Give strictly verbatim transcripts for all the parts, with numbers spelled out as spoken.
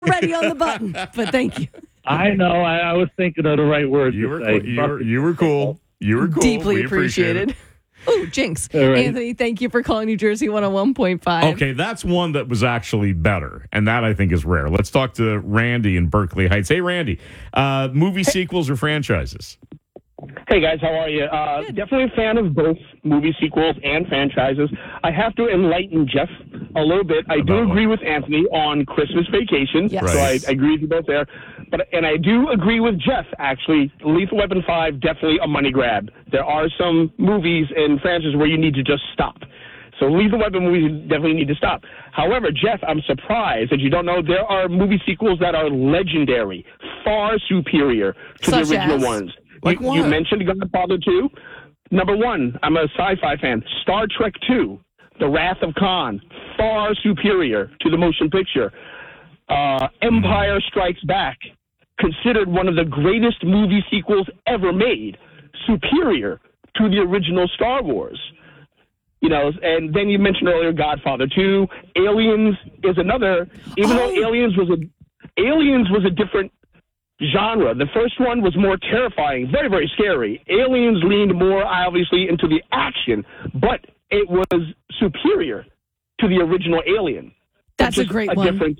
ready on the button, but thank you. I know. I, I was thinking of the right words You to were, say. cool. you, were, you were cool. You were cool. Deeply We appreciate appreciated. it. Oh, jinx. Right. Anthony, thank you for calling New Jersey one oh one point five. Okay, that's one that was actually better, and that I think is rare. Let's talk to Randy in Berkeley Heights. Hey, Randy, uh, movie sequels or franchises? Hey guys, how are you? Uh, definitely a fan of both movie sequels and franchises. I have to enlighten Jeff a little bit. I do About agree what? with Anthony on Christmas Vacation, Yes. so I, Right. I agree with you both there. But and I do agree with Jeff. Actually, Lethal Weapon five definitely a money grab. There are some movies and franchises where you need to just stop. So Lethal Weapon movies definitely need to stop. However, Jeff, I'm surprised that you don't know there are movie sequels that are legendary, far superior to Such the original as? ones. Like you, what? you mentioned Godfather two. Number one, I'm a sci-fi fan. Star Trek two, The Wrath of Khan, far superior to the motion picture. Uh, Empire Strikes Back, considered one of the greatest movie sequels ever made, superior to the original Star Wars. You know, and then you mentioned earlier Godfather two. Aliens is another, even Oh. though Aliens was a Aliens was a different genre. The first one was more terrifying, very, very scary. Aliens leaned more, obviously, into the action, but it was superior to the original Alien. That's a Just great a one. Different,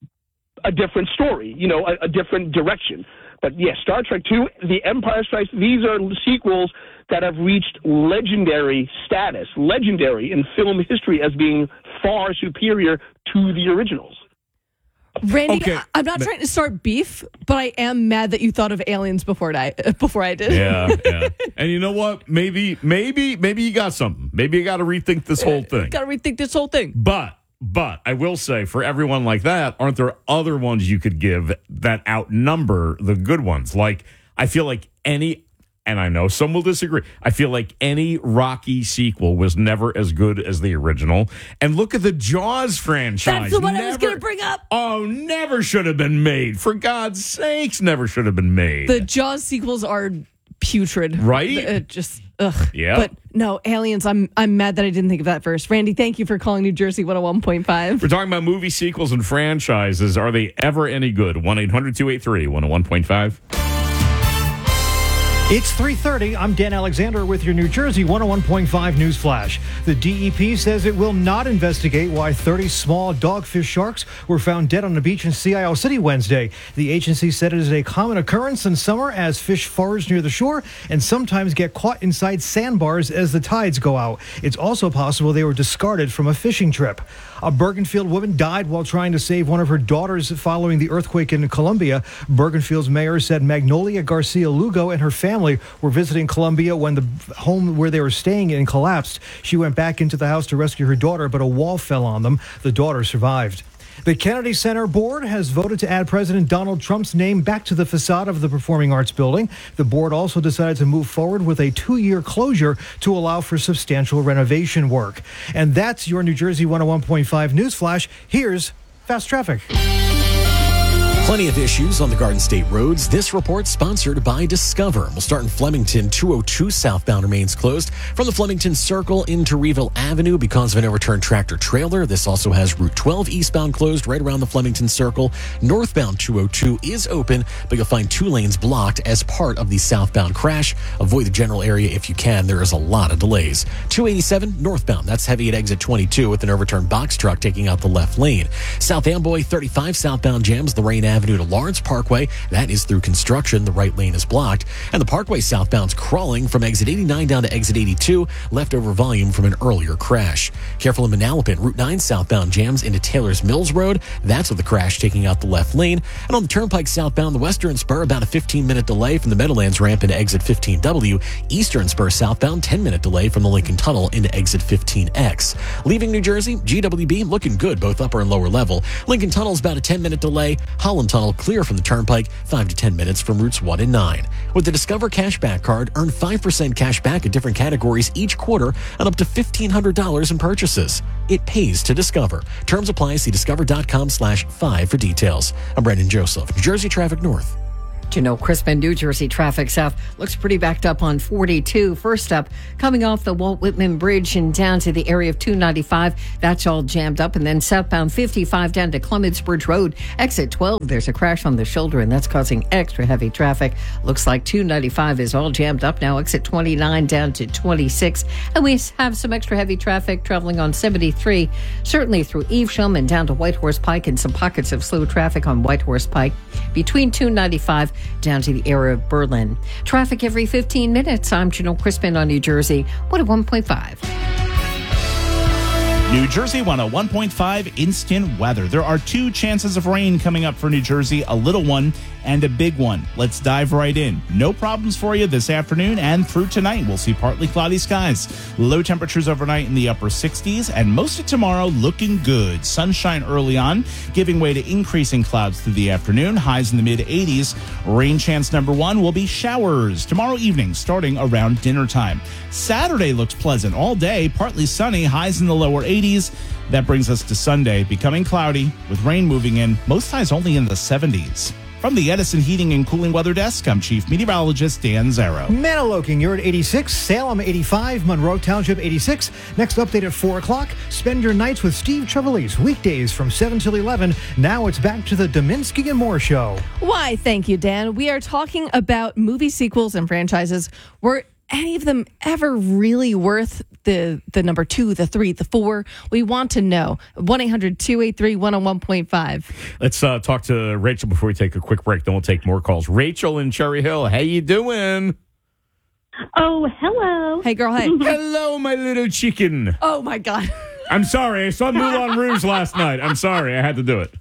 a different story, you know, a, a different direction. But yeah, Star Trek two, The Empire Strikes, these are sequels that have reached legendary status, legendary in film history as being far superior to the originals. Randy, Okay. I- I'm not But- trying to start beef, but I am mad that you thought of aliens before I before I did. Yeah, yeah. And you know what? Maybe, maybe, maybe you got something. Maybe you got to rethink this whole thing. Got to rethink this whole thing. But, but I will say, for everyone like that, aren't there other ones you could give that outnumber the good ones? Like, I feel like any, and I know some will disagree, I feel like any Rocky sequel was never as good as the original. And look at the Jaws franchise. That's the one I was Never- going to bring up. Oh, never should have been made. For God's sakes, never should have been made. The Jaws sequels are putrid, Right? Uh, just ugh. Yeah. But no, aliens. I'm I'm mad that I didn't think of that first. Randy, thank you for calling New Jersey one oh one point five. We're talking about movie sequels and franchises. Are they ever any good? one eight hundred two eight three one oh one point five. It's three thirty. I'm Dan Alexander with your New Jersey one oh one point five News Flash. The D E P says it will not investigate why thirty small dogfish sharks were found dead on a beach in Sea Isle City Wednesday. The agency said it is a common occurrence in summer as fish forage near the shore and sometimes get caught inside sandbars as the tides go out. It's also possible they were discarded from a fishing trip. A Bergenfield woman died while trying to save one of her daughters following the earthquake in Colombia. Bergenfield's mayor said Magnolia Garcia Lugo and her family were visiting Colombia when the home where they were staying in collapsed. She went back into the house to rescue her daughter, but a wall fell on them. The daughter survived. The Kennedy Center Board has voted to add President Donald Trump's name back to the facade of the Performing Arts Building. The board also decided to move forward with a two-year closure to allow for substantial renovation work. And that's your New Jersey one oh one point five News Flash. Here's Fast Traffic. Plenty of issues on the Garden State roads. This report sponsored by Discover. We'll start in Flemington. two oh two southbound remains closed from the Flemington Circle into Reeville Avenue because of an overturned tractor trailer. This also has Route twelve eastbound closed right around the Flemington Circle. Northbound two oh two is open, but you'll find two lanes blocked as part of the southbound crash. Avoid the general area if you can. There is a lot of delays. two eighty-seven northbound. That's heavy at exit twenty-two with an overturned box truck taking out the left lane. South Amboy thirty-five southbound jams Lorraine Avenue to Lawrence Parkway. That is through construction. The right lane is blocked. And the Parkway southbound's crawling from exit eighty-nine down to exit eighty-two. Leftover volume from an earlier crash. Careful in Manalapan. Route nine southbound jams into Taylor's Mills Road. That's with the crash taking out the left lane. And on the Turnpike southbound, the Western Spur, about a fifteen minute delay from the Meadowlands ramp into exit fifteen W. Eastern Spur southbound, ten minute delay from the Lincoln Tunnel into exit fifteen X. Leaving New Jersey, G W B looking good both upper and lower level. Lincoln Tunnel's about a ten minute delay. Holland Tunnel clear from the Turnpike, five to ten minutes from routes one and nine. With the Discover Cashback Card, earn five percent cash back in different categories each quarter and up to fifteen hundred dollars in purchases. It pays to Discover. Terms apply. See discover.com slash five for details. I'm Brendan Joseph, New Jersey Traffic North. Janelle Crispin, New Jersey traffic south looks pretty backed up on forty-two. First up, coming off the Walt Whitman Bridge and down to the area of two ninety-five. That's all jammed up. And then southbound fifty-five down to Clements Bridge Road, exit twelve. There's a crash on the shoulder, and that's causing extra heavy traffic. Looks like two ninety-five is all jammed up now. Exit twenty-nine down to twenty-six. And we have some extra heavy traffic traveling on seventy-three, certainly through Evesham and down to Whitehorse Pike, and some pockets of slow traffic on Whitehorse Pike between two ninety-five down to the area of Berlin. Traffic every fifteen minutes. I'm Janelle Crispin on New Jersey one oh one point five. New Jersey one oh one point five instant weather. There are two chances of rain coming up for New Jersey, a little one and a big one. Let's dive right in. No problems for you this afternoon and through tonight. We'll see partly cloudy skies. Low temperatures overnight in the upper sixties, and most of tomorrow looking good. Sunshine early on, giving way to increasing clouds through the afternoon. Highs in the mid eighties. Rain chance number one will be showers tomorrow evening starting around dinner time. Saturday looks pleasant all day, partly sunny, highs in the lower eighties. That brings us to Sunday, becoming cloudy with rain moving in, most highs only in the seventies. From the Edison Heating and Cooling Weather Desk, I'm Chief Meteorologist Dan Zarrow. Manaloking, you're at eighty-six. Salem, eighty-five. Monroe Township, eighty-six. Next update at four o'clock. Spend your nights with Steve Trevelise. Weekdays from seven till eleven. Now it's back to the Dominski and Moore Show. Why, thank you, Dan. We are talking about movie sequels and franchises. Were any of them ever really worth the the number two, the three, the four? We want to know. one eight hundred two eight three one oh one point five. Let's uh, talk to Rachel before we take a quick break. Then we'll take more calls. Rachel in Cherry Hill, how you doing? Oh, hello. Hey, girl, hey. Hello, my little chicken. Oh, my God. I'm sorry. I saw Moulin Rouge last night. I'm sorry. I had to do it.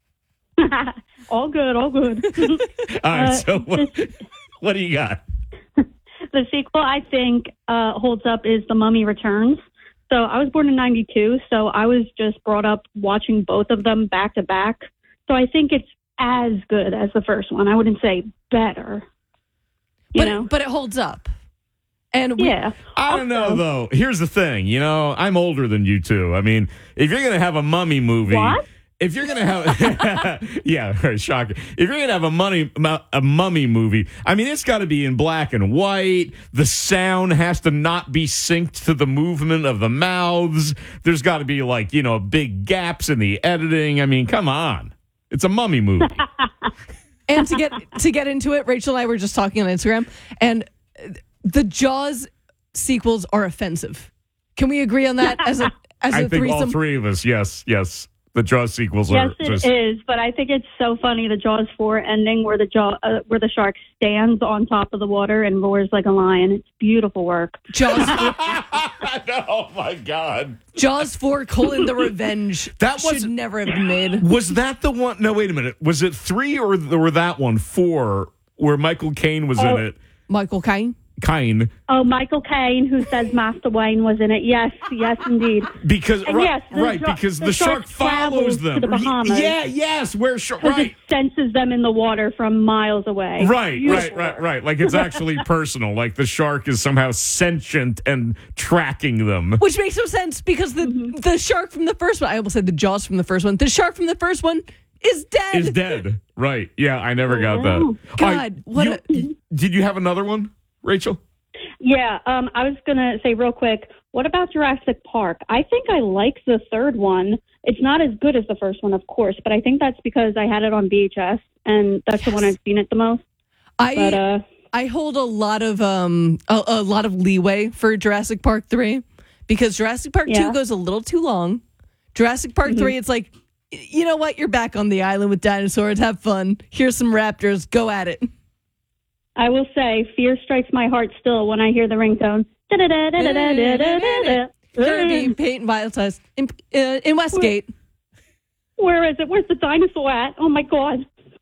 All good, all good. All right, Uh, so what, what do you got? The sequel I think uh, holds up is The Mummy Returns. So I was born in ninety-two, so I was just brought up watching both of them back to back. So I think it's as good as the first one. I wouldn't say better. You But, know? but it holds up. And we, Yeah. I don't know, though. Here's the thing. You know, I'm older than you two. I mean, if you're going to have a mummy movie. What? If you're going to have, yeah, right, shocking. If you're going to have a money, a mummy movie, I mean, it's got to be in black and white. The sound has to not be synced to the movement of the mouths. There's got to be like, you know, big gaps in the editing. I mean, come on. It's a mummy movie. And to get to get into it, Rachel and I were just talking on Instagram, and the Jaws sequels are offensive. Can we agree on that as a as a I think threesome? all three of us, yes, yes. The Jaws sequels Yes, are it just... is. But I think it's so funny, the Jaws four ending where the jaw, uh, where the shark stands on top of the water and roars like a lion. It's beautiful work. Jaws Oh, my God. Jaws four, colon, the revenge. That was- should never have been made. Was that the one? No, wait a minute. Was it three or, or that one, four, where Michael Caine was Oh. in it? Michael Caine. Caine. Oh, Michael Caine, who says Master Wayne was in it. Yes, yes, indeed. Because, And right, yes, the right, shark- because the the, shark, shark follows travels them. to the Bahamas. Yeah, yes, where shark, Because right. it senses them in the water from miles away. Right, Beautiful. right, right, right. Like it's actually personal. Like the shark is somehow sentient and tracking them. Which makes no sense because the Mm-hmm. the shark from the first one, I almost said the Jaws from the first one, the shark from the first one is dead. Is dead. Right. Yeah, I never got that. Oh, God, All right, what you- Did you have another one, Rachel? Yeah, um, I was going to say real quick, what about Jurassic Park? I think I like the third one. It's not as good as the first one, of course, but I think that's because I had it on V H S, and that's the one I've seen it the most. I But, uh, I hold a lot of um a, a lot of leeway for Jurassic Park three because Jurassic Park Yeah. two goes a little too long. Jurassic Park Mm-hmm. three, it's like, you know what? You're back on the island with dinosaurs. Have fun. Here's some raptors. Go at it. I will say, fear strikes my heart still when I hear the ringtone. Da-da-da-da-da-da-da-da. Kirby, Peyton, Violet in, uh, in Westgate. Where is it? Where's the dinosaur at? Oh, my God.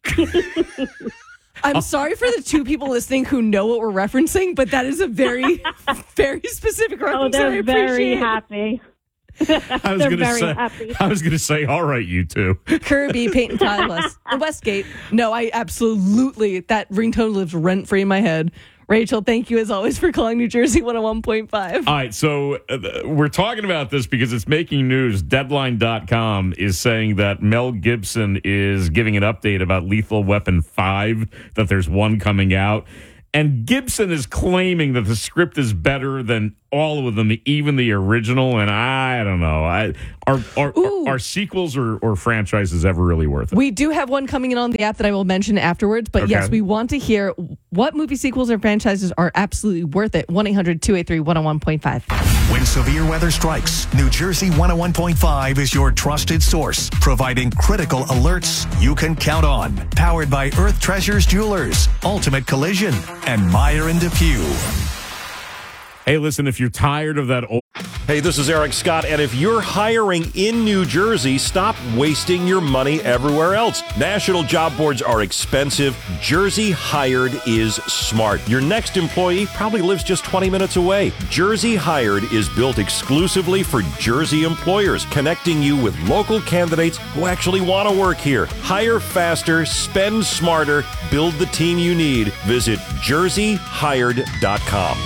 I'm sorry for the two people listening who know what we're referencing, but that is a very, very specific Oh, reference. and I they're very appreciate it. happy. I was They're gonna very say happy. I was gonna say, all right, you two. Kirby, Peyton, Tyler, and Westgate. No, I absolutely, that ringtone lives rent free in my head. Rachel, thank you as always for calling New Jersey one oh one point five. All right, so uh, we're talking about this because it's making news. Deadline dot com is saying that Mel Gibson is giving an update about Lethal Weapon five, that there's one coming out. And Gibson is claiming that the script is better than all of them, even the original. And I don't know. I, are, are, are, are sequels or, or franchises ever really worth it? We do have one coming in on the app that I will mention afterwards. But Okay. yes, we want to hear what movie sequels or franchises are absolutely worth it. one eight hundred two eight three one oh one point five. When severe weather strikes, New Jersey one oh one point five is your trusted source, providing critical alerts you can count on. Powered by Earth Treasures Jewelers, Ultimate Collision, and Meyer and Depew. Hey, listen, if you're tired of that old... Hey, this is Eric Scott, and if you're hiring in New Jersey, stop wasting your money everywhere else. National job boards are expensive. Jersey Hired is smart. Your next employee probably lives just twenty minutes away. Jersey Hired is built exclusively for Jersey employers, connecting you with local candidates who actually want to work here. Hire faster, spend smarter, build the team you need. Visit jersey hired dot com.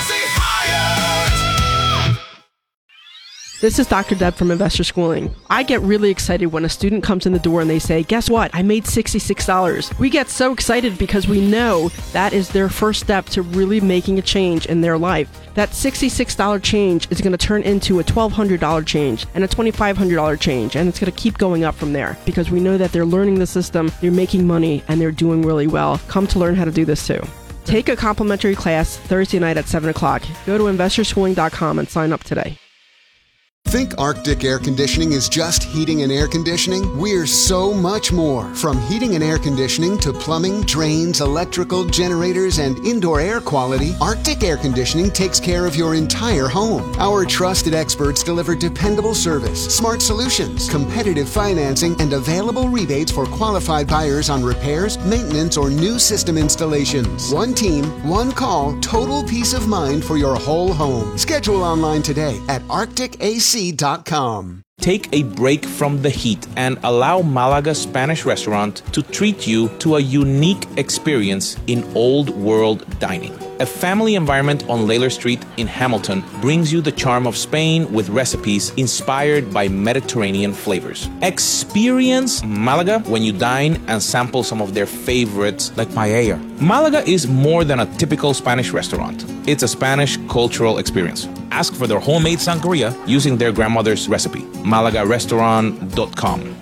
This is Doctor Deb from Investor Schooling. I get really excited when a student comes in the door and they say, guess what? I made sixty-six dollars. We get so excited because we know that is their first step to really making a change in their life. That sixty-six dollars change is going to turn into a twelve hundred dollars change and a twenty-five hundred dollars change, and it's going to keep going up from there because we know that they're learning the system, they're making money, and they're doing really well. Come to learn how to do this too. Take a complimentary class Thursday night at seven o'clock. Go to investor schooling dot com and sign up today. Think Arctic Air Conditioning is just heating and air conditioning? We're so much more. From heating and air conditioning to plumbing, drains, electrical, generators, and indoor air quality, Arctic Air Conditioning takes care of your entire home. Our trusted experts deliver dependable service, smart solutions, competitive financing, and available rebates for qualified buyers on repairs, maintenance, or new system installations. One team, one call, total peace of mind for your whole home. Schedule online today at arctic a c dot com. Take a break from the heat and allow Malaga Spanish Restaurant to treat you to a unique experience in old world dining. A family environment on Layler Street in Hamilton brings you the charm of Spain with recipes inspired by Mediterranean flavors. Experience Malaga when you dine and sample some of their favorites like paella. Malaga is more than a typical Spanish restaurant. It's a Spanish cultural experience. Ask for their homemade sangria using their grandmother's recipe. malaga restaurant dot com.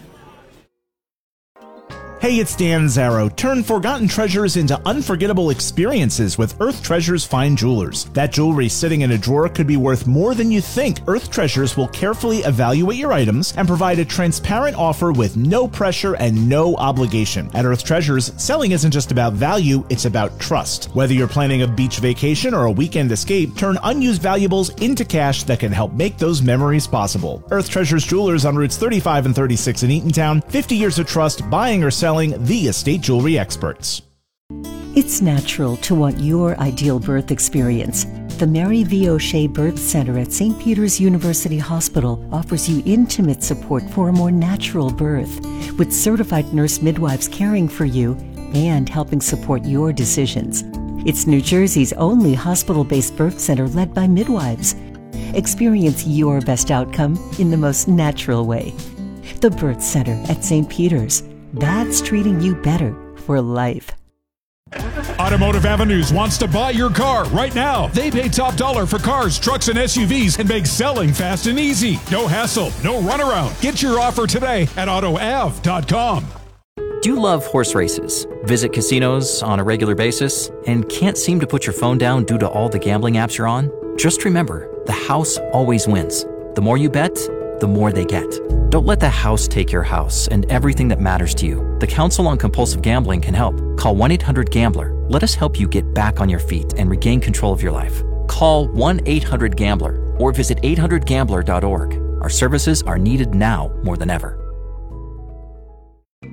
Hey, it's Dan Zarrow. Turn forgotten treasures into unforgettable experiences with Earth Treasures Fine Jewelers. That jewelry sitting in a drawer could be worth more than you think. Earth Treasures will carefully evaluate your items and provide a transparent offer with no pressure and no obligation. At Earth Treasures, selling isn't just about value, it's about trust. Whether you're planning a beach vacation or a weekend escape, turn unused valuables into cash that can help make those memories possible. Earth Treasures Jewelers on Routes thirty-five and thirty-six in Eatontown. fifty years of trust, buying or selling. The estate jewelry experts. It's natural to want your ideal birth experience. The Mary V. O'Shea Birth Center at Saint Peter's University Hospital offers you intimate support for a more natural birth, with certified nurse midwives caring for you and helping support your decisions. It's New Jersey's only hospital-based birth center led by midwives. Experience your best outcome in the most natural way. The Birth Center at Saint Peter's. That's treating you better for life. Automotive Avenues wants to buy your car right now. They pay top dollar for cars, trucks, and S U Vs and make selling fast and easy. No hassle, no runaround. Get your offer today at auto av dot com. Do you love horse races, visit casinos on a regular basis, and can't seem to put your phone down due to all the gambling apps you're on? Just remember, the house always wins. The more you bet, the more they get. Don't let the house take your house and everything that matters to you. The Council on Compulsive Gambling can help. Call one eight hundred gambler. Let us help you get back on your feet and regain control of your life. Call one eight hundred gambler or visit eight hundred gambler dot org. Our services are needed now more than ever.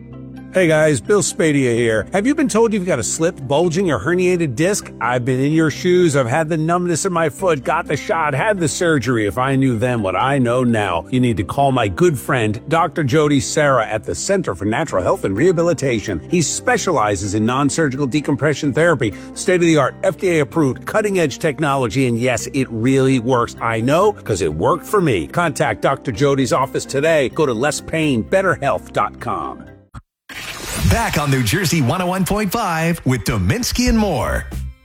Hey guys, Bill Spadia here. Have you been told you've got a slipped, bulging, or herniated disc? I've been in your shoes. I've had the numbness in my foot, got the shot, had the surgery. If I knew then what I know now, you need to call my good friend, Doctor Jody Serra at the Center for Natural Health and Rehabilitation. He specializes in non-surgical decompression therapy, state-of-the-art, F D A-approved, cutting-edge technology, and yes, it really works. I know, because it worked for me. Contact Doctor Jody's office today. Go to less pain better health dot com. Back on New Jersey one oh one point five with Dominski and more.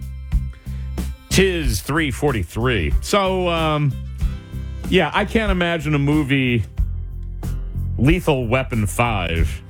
Tis three forty-three. So, um, yeah, I can't imagine a movie, Lethal Weapon five,